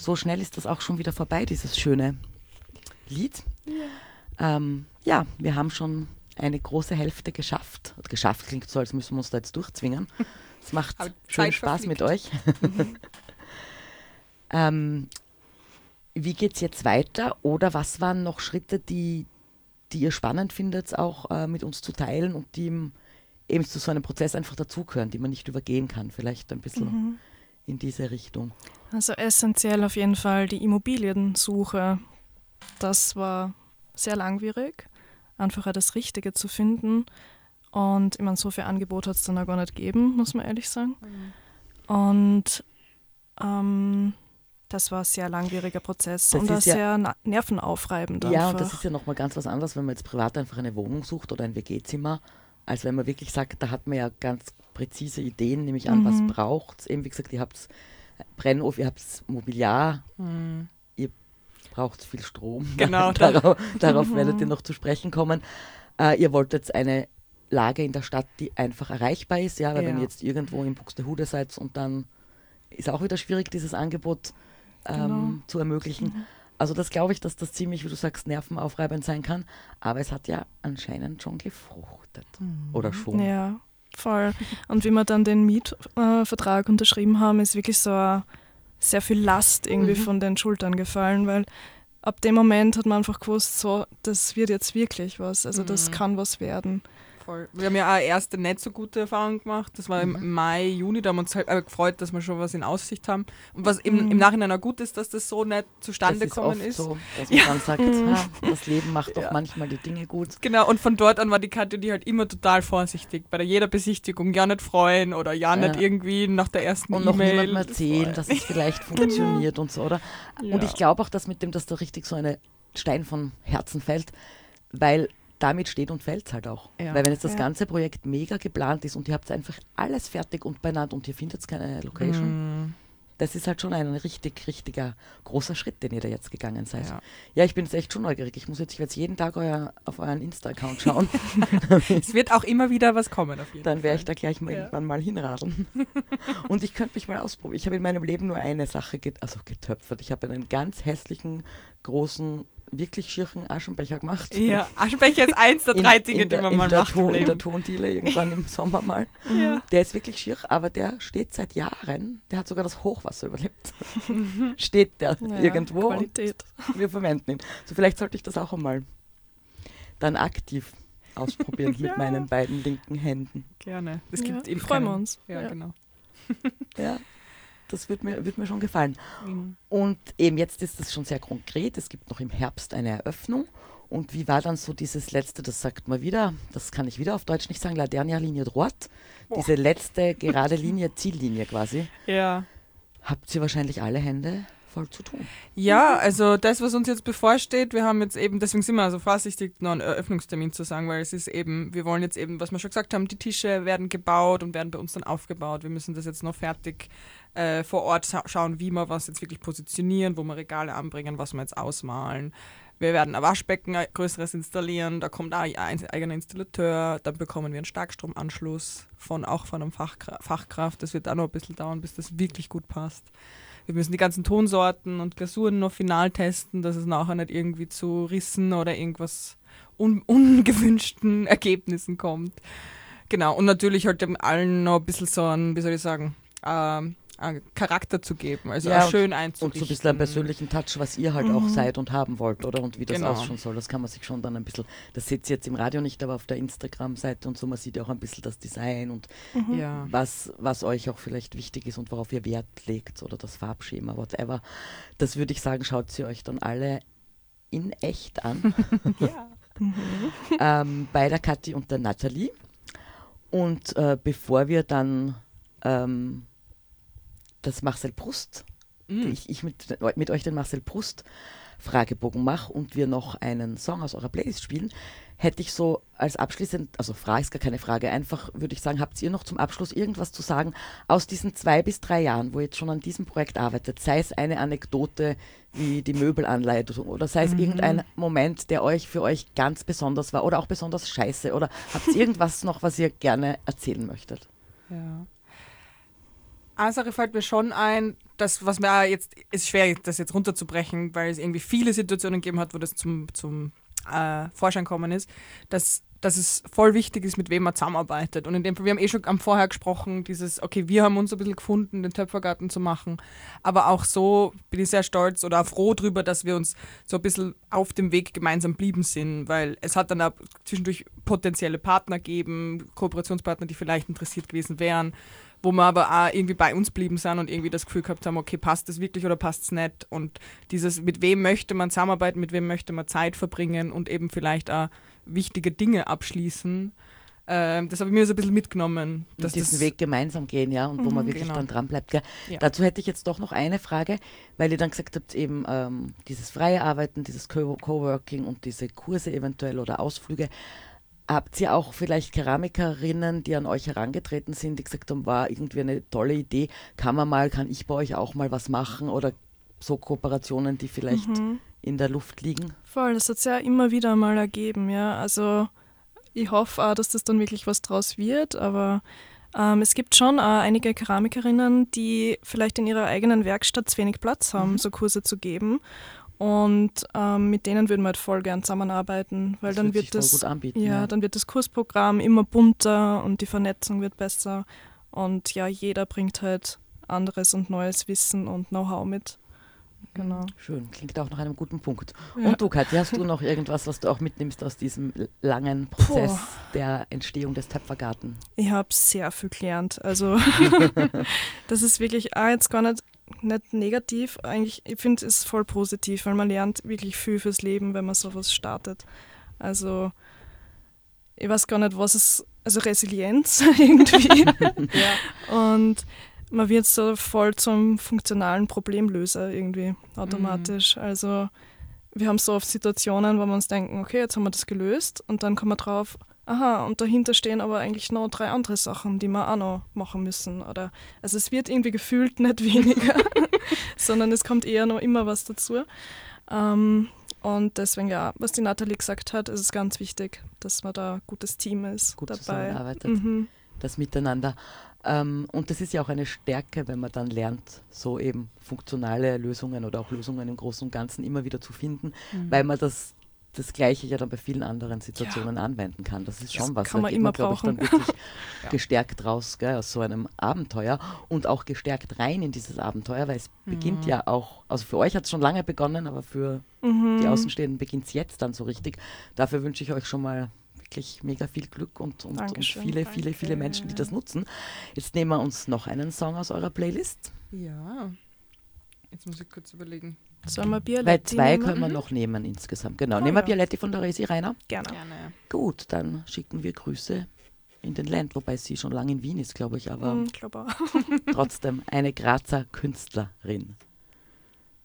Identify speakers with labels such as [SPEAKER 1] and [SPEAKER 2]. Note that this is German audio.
[SPEAKER 1] so schnell ist das auch schon wieder vorbei, dieses schöne Lied. Ja, wir haben schon eine große Hälfte geschafft. Geschafft klingt so, als müssen wir uns da jetzt durchzwingen. Es macht schön Spaß mit euch. Wie geht es jetzt weiter? Oder was waren noch Schritte, die ihr spannend findet, auch mit uns zu teilen und die eben zu so einem Prozess einfach dazugehören, die man nicht übergehen kann? Vielleicht ein bisschen in diese Richtung.
[SPEAKER 2] Also essentiell auf jeden Fall die Immobiliensuche. Das war sehr langwierig, einfach auch das Richtige zu finden. Und ich meine, so viel Angebot hat es dann auch gar nicht gegeben, muss man ehrlich sagen. Und das war ein sehr langwieriger Prozess
[SPEAKER 1] Das
[SPEAKER 2] und
[SPEAKER 1] ist
[SPEAKER 2] auch sehr nervenaufreibend.
[SPEAKER 1] Ja,
[SPEAKER 2] einfach.
[SPEAKER 1] und das ist ja nochmal ganz was anderes, wenn man jetzt privat einfach eine Wohnung sucht oder ein WG-Zimmer, als wenn man wirklich sagt, da hat man ja ganz präzise Ideen, nämlich an, was braucht es. Eben wie gesagt, ihr habt Brennofen, ihr habt Mobiliar, ihr braucht viel Strom.
[SPEAKER 2] Genau.
[SPEAKER 1] Darauf werdet ihr noch zu sprechen kommen. Ihr wollt jetzt eine Lage in der Stadt, die einfach erreichbar ist, ja, weil wenn ihr jetzt irgendwo in Buxtehude seid und dann ist auch wieder schwierig, dieses Angebot zu ermöglichen. Also das glaube ich, dass das ziemlich, wie du sagst, nervenaufreibend sein kann. Aber es hat ja anscheinend schon gefruchtet. Oder schon.
[SPEAKER 2] Ja, voll. Und wie wir dann den Mietvertrag unterschrieben haben, ist wirklich so sehr viel Last irgendwie von den Schultern gefallen, weil ab dem Moment hat man einfach gewusst, so, das wird jetzt wirklich was. Also das kann was werden.
[SPEAKER 3] Voll. Wir haben ja auch eine erste nicht so gute Erfahrung gemacht. Das war im Mai, Juni. Da haben wir uns halt gefreut, dass wir schon was in Aussicht haben. Und was im Nachhinein auch gut ist, dass das so nicht zustande gekommen ist.
[SPEAKER 1] So, dass man dann sagt, das Leben macht doch manchmal die Dinge gut.
[SPEAKER 3] Genau, und von dort an war die Katja, die halt immer total vorsichtig. Bei jeder Besichtigung ja nicht freuen oder nicht irgendwie nach der ersten
[SPEAKER 1] Und
[SPEAKER 3] E-Mail.
[SPEAKER 1] noch niemandem erzählen, dass es vielleicht funktioniert und so, oder?
[SPEAKER 3] Ja.
[SPEAKER 1] Und ich glaube auch, dass mit dem, dass da richtig so eine Stein vom Herzen fällt, weil damit steht und fällt es halt auch.
[SPEAKER 3] Ja.
[SPEAKER 1] Weil wenn jetzt das ganze Projekt mega geplant ist und ihr habt einfach alles fertig und beieinander und ihr findet keine Location, das ist halt schon ein richtiger großer Schritt, den ihr da jetzt gegangen seid. Ja, ich bin jetzt echt schon neugierig. Ich werde jetzt jeden Tag auf euren Insta-Account schauen.
[SPEAKER 3] Es wird auch immer wieder was kommen auf jeden Fall.
[SPEAKER 1] Dann werde ich da gleich mal irgendwann mal hinradeln. Und ich könnte mich mal ausprobieren. Ich habe in meinem Leben nur eine Sache getöpfert. Ich habe einen ganz hässlichen, großen, wirklich schirchen Aschenbecher gemacht.
[SPEAKER 3] Ja, Aschenbecher ist eins der drei Dinge, die man mal macht.
[SPEAKER 1] In der Tondiele irgendwann im Sommer mal.
[SPEAKER 3] Ja.
[SPEAKER 1] Der ist wirklich schier, aber der steht seit Jahren. Der hat sogar das Hochwasser überlebt. Steht der irgendwo.
[SPEAKER 2] Qualität.
[SPEAKER 1] Wir verwenden ihn. So vielleicht sollte ich das auch einmal dann aktiv ausprobieren mit meinen beiden linken Händen.
[SPEAKER 3] Gerne. Das gibt eben
[SPEAKER 2] freuen wir uns.
[SPEAKER 3] Ja, genau.
[SPEAKER 1] Ja. Das wird mir schon gefallen. Und eben jetzt ist das schon sehr konkret. Es gibt noch im Herbst eine Eröffnung. Und wie war dann so dieses letzte, das sagt man wieder, das kann ich wieder auf Deutsch nicht sagen, la dernière ligne droite, diese letzte gerade Linie, Ziellinie quasi.
[SPEAKER 3] Ja.
[SPEAKER 1] Habt ihr wahrscheinlich alle Hände voll zu tun.
[SPEAKER 3] Ja, also das, was uns jetzt bevorsteht, wir haben jetzt eben, deswegen sind wir also vorsichtig, noch einen Eröffnungstermin zu sagen, weil es ist eben, wir wollen jetzt eben, was wir schon gesagt haben, die Tische werden gebaut und werden bei uns dann aufgebaut. Wir müssen das jetzt noch fertig vor Ort schauen, wie wir was jetzt wirklich positionieren, wo wir Regale anbringen, was wir jetzt ausmalen. Wir werden ein Waschbecken, ein größeres installieren, da kommt auch ein eigener Installateur, dann bekommen wir einen Starkstromanschluss auch von einem Fachkraft. Das wird auch noch ein bisschen dauern, bis das wirklich gut passt. Wir müssen die ganzen Tonsorten und Glasuren noch final testen, dass es nachher nicht irgendwie zu Rissen oder irgendwas ungewünschten Ergebnissen kommt. Genau, und natürlich halt dem allen noch ein bisschen so ein, wie soll ich sagen, Charakter zu geben, also auch schön einzurichten.
[SPEAKER 1] Und so ein bisschen einen persönlichen Touch, was ihr halt auch seid und haben wollt, oder? Und wie das
[SPEAKER 3] Genau.
[SPEAKER 1] ausschauen soll, das kann man sich schon dann ein bisschen, das seht ihr jetzt im Radio nicht, aber auf der Instagram-Seite und so, man sieht ja auch ein bisschen das Design und
[SPEAKER 3] Ja.
[SPEAKER 1] was euch auch vielleicht wichtig ist und worauf ihr Wert legt oder das Farbschema, whatever. Das würde ich sagen, schaut sie euch dann alle in echt an. Bei der Kathi und der Nathalie. Und bevor wir dann das Marcel Proust, ich mit euch den Marcel Proust Fragebogen mache und wir noch einen Song aus eurer Playlist spielen, hätte ich so als abschließend, also Frage ist gar keine Frage, einfach würde ich sagen, habt ihr noch zum Abschluss irgendwas zu sagen aus diesen 2 bis 3 Jahren, wo ihr jetzt schon an diesem Projekt arbeitet, sei es eine Anekdote wie die Möbelanleitung oder sei es irgendein Moment, der für euch ganz besonders war oder auch besonders scheiße, oder habt ihr irgendwas noch, was ihr gerne erzählen möchtet?
[SPEAKER 3] Ja. eine Sache fällt mir schon ein, das, was mir auch jetzt, ist schwer, das jetzt runterzubrechen, weil es irgendwie viele Situationen gegeben hat, wo das zum Vorschein kommen ist, dass es voll wichtig ist, mit wem man zusammenarbeitet. Und in dem Fall, wir haben schon am vorher gesprochen, dieses, okay, wir haben uns ein bisschen gefunden, den Töpfergarten zu machen, aber auch so bin ich sehr stolz oder auch froh drüber, dass wir uns so ein bisschen auf dem Weg gemeinsam blieben sind, weil es hat dann auch zwischendurch potenzielle Partner gegeben, Kooperationspartner, die vielleicht interessiert gewesen wären, wo wir aber auch irgendwie bei uns blieben sind und irgendwie das Gefühl gehabt haben, okay, passt das wirklich oder passt es nicht? Und dieses, mit wem möchte man zusammenarbeiten, mit wem möchte man Zeit verbringen und eben vielleicht auch wichtige Dinge abschließen. Das habe ich mir so ein bisschen mitgenommen.
[SPEAKER 1] Dass diesen Weg gemeinsam gehen, ja, und wo man wirklich dann dran bleibt. Gell? Ja. Dazu hätte ich jetzt doch noch eine Frage, weil ihr dann gesagt habt, eben dieses freie Arbeiten, dieses Coworking und diese Kurse eventuell oder Ausflüge. Habt ihr auch vielleicht Keramikerinnen, die an euch herangetreten sind, die gesagt haben, war irgendwie eine tolle Idee, kann ich bei euch auch mal was machen oder so Kooperationen, die vielleicht in der Luft liegen?
[SPEAKER 2] Voll, das hat es ja immer wieder mal ergeben, ja. Also ich hoffe auch, dass das dann wirklich was draus wird, aber es gibt schon einige Keramikerinnen, die vielleicht in ihrer eigenen Werkstatt zu wenig Platz haben, so Kurse zu geben. Und mit denen würden wir halt voll gern zusammenarbeiten, weil dann wird dann wird das Kursprogramm immer bunter und die Vernetzung wird besser. Und ja, jeder bringt halt anderes und neues Wissen und Know-how mit. Genau.
[SPEAKER 1] Schön, klingt auch nach einem guten Punkt. Ja. Und du, Katja, hast du noch irgendwas, was du auch mitnimmst aus diesem langen Prozess der Entstehung des Töpfergarten?
[SPEAKER 2] Ich habe sehr viel gelernt. Also das ist wirklich jetzt gar nicht negativ. Eigentlich, ich finde es voll positiv, weil man lernt wirklich viel fürs Leben, wenn man sowas startet. Also ich weiß gar nicht, Resilienz irgendwie. Und man wird so voll zum funktionalen Problemlöser irgendwie automatisch. Also wir haben so oft Situationen, wo wir uns denken, okay, jetzt haben wir das gelöst und dann kommen wir drauf, aha, und dahinter stehen aber eigentlich noch 3 andere Sachen, die wir auch noch machen müssen. Also es wird irgendwie gefühlt nicht weniger, sondern es kommt eher noch immer was dazu. Und deswegen, ja, was die Nathalie gesagt hat, ist es ganz wichtig, dass man da ein gutes Team ist.
[SPEAKER 1] Gut
[SPEAKER 2] dabei.
[SPEAKER 1] Zusammenarbeitet, das Miteinander. Und das ist ja auch eine Stärke, wenn man dann lernt, so eben funktionale Lösungen oder auch Lösungen im Großen und Ganzen immer wieder zu finden, weil man das Gleiche ja dann bei vielen anderen Situationen anwenden kann. Das ist schon was.
[SPEAKER 2] Kann man immer
[SPEAKER 1] Dann
[SPEAKER 2] brauchen.
[SPEAKER 1] wirklich gestärkt raus, gell, aus so einem Abenteuer und auch gestärkt rein in dieses Abenteuer, weil es beginnt ja auch, also für euch hat es schon lange begonnen, aber für die Außenstehenden beginnt es jetzt dann so richtig. Dafür wünsche ich euch schon mal wirklich mega viel Glück und viele Menschen, die das nutzen. Jetzt nehmen wir uns noch einen Song aus eurer Playlist.
[SPEAKER 3] Ja, jetzt muss ich kurz überlegen.
[SPEAKER 2] Sollen wir Bialetti
[SPEAKER 1] Weil 2
[SPEAKER 2] nehmen?
[SPEAKER 1] können wir noch nehmen insgesamt. Genau, nehmen wir Bialetti von der Resi Rainer.
[SPEAKER 2] Gerne.
[SPEAKER 1] Gut, dann schicken wir Grüße in den Land, wobei sie schon lange in Wien ist, glaube ich, aber
[SPEAKER 2] glaube auch.
[SPEAKER 1] trotzdem eine Grazer Künstlerin.